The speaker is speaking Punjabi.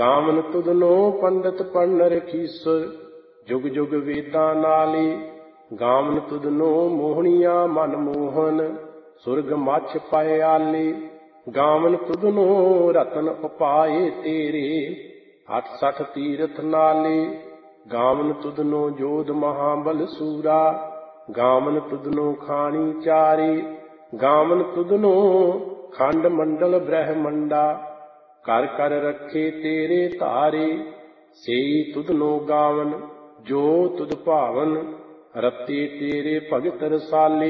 ਗਾਵਨ ਤੁਧਨੋ ਪੰਡਤ ਪੜਨ ਰਖੀਸੁਰ, ਜੁਗ ਜੁਗ ਵੇਦਾਂ ਨਾਲੇ। ਗਾਵਨ ਤੁਧਨੋ ਮੋਹਣੀਆਂ ਮਨ ਮੋਹਨ, ਸੁਰਗ ਮੱਛ ਪਾਏ ਆਲੇ। ਗਾਵਨ ਤੁਧਨੋ ਰਤਨ ਉਪਾਏ ਤੇਰੇ, 68 ਤੀਰਥ ਨਾਲੇ। ਗਾਵਨ ਤੁਧਨੋ ਜੋਧ ਮਹਾਬਲ ਸੂਰਾ, ਗਾਵਨ ਤੁਧਨੋ ਖਾਣੀ ਚਾਰੇ। ਗਾਵਨ ਤੁਧਨੋ ਖੰਡ ਮੰਡਲ ਬ੍ਰਹਮੰਡਾ, ਕਰ ਕਰ ਰੱਖੇ ਤੇਰੇ ਧਾਰੇ। ਸੇਈ ਤੁਧਨੋ ਗਾਵਨ ਜੋ ਤੁਧ ਭਾਵਨ, ਰਤੇ ਤੇਰੇ ਭਗਤ ਰਸਾਲੇ।